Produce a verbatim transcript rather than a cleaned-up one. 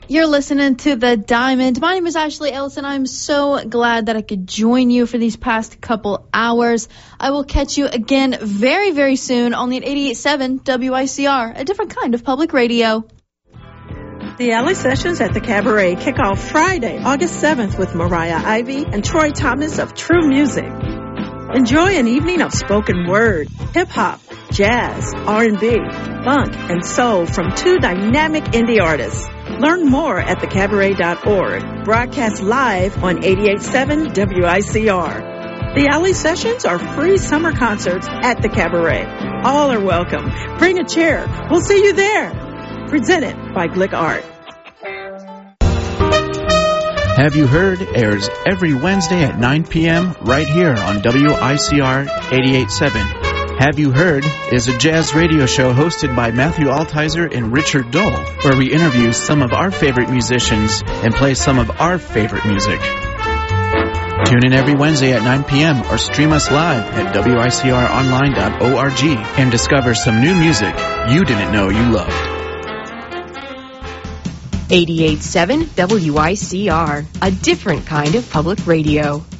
You're listening to The Diamond. My name is Ashley Ellison. I'm so glad that I could join you for these past couple hours. I will catch you again very, very soon, only at eighty-eight point seven W I C R, a different kind of public radio. The Alley Sessions at the Cabaret kick off Friday, August seventh with Mariah Ivy and Troy Thomas of True Music. Enjoy an evening of spoken word, hip-hop, jazz, R and B, funk, and soul from two dynamic indie artists. Learn more at the cabaret dot org. Broadcast live on eighty-eight point seven W I C R. The Alley Sessions are free summer concerts at the Cabaret. All are welcome. Bring a chair. We'll see you there. Presented by Glick Art. Have You Heard airs every Wednesday at nine p.m. right here on W I C R eighty-eight point seven. Have You Heard is a jazz radio show hosted by Matthew Altizer and Richard Dole, where we interview some of our favorite musicians and play some of our favorite music. Tune in every Wednesday at nine p.m. or stream us live at W I C R online dot org and discover some new music you didn't know you loved. eighty-eight point seven W I C R, a different kind of public radio.